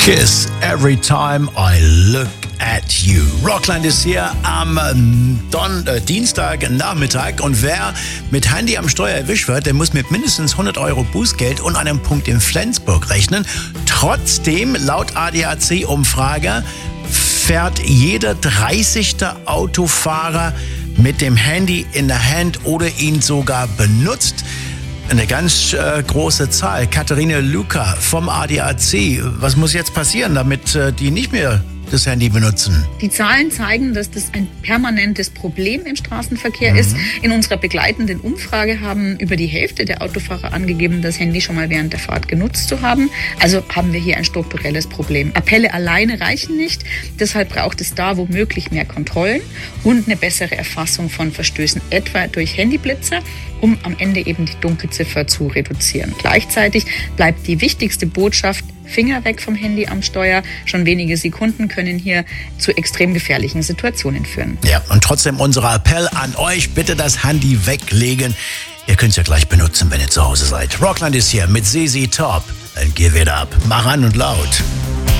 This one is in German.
Kiss every time I look at you. Rockland ist hier am Dienstagnachmittag und wer mit Handy am Steuer erwischt wird, der muss mit mindestens 100 Euro Bußgeld und einem Punkt in Flensburg rechnen. Trotzdem, laut ADAC-Umfrage, fährt jeder 30. Autofahrer mit dem Handy in der Hand oder ihn sogar benutzt. Eine ganz große Zahl. Katharina Luca vom ADAC. Was muss jetzt passieren, damit die nicht mehr das Handy benutzen? Die Zahlen zeigen, dass das ein permanentes Problem im Straßenverkehr ist. In unserer begleitenden Umfrage haben über die Hälfte der Autofahrer angegeben, das Handy schon mal während der Fahrt genutzt zu haben. Also haben wir hier ein strukturelles Problem. Appelle alleine reichen nicht. Deshalb braucht es da womöglich mehr Kontrollen und eine bessere Erfassung von Verstößen, etwa durch Handyblitzer, um am Ende eben die Dunkelziffer zu reduzieren. Gleichzeitig bleibt die wichtigste Botschaft: Finger weg vom Handy am Steuer. Schon wenige Sekunden können hier zu extrem gefährlichen Situationen führen. Ja, und trotzdem unser Appell an euch, bitte das Handy weglegen. Ihr könnt es ja gleich benutzen, wenn ihr zu Hause seid. Rockland ist hier mit ZZ Top. Dann give it up. Mach an und laut.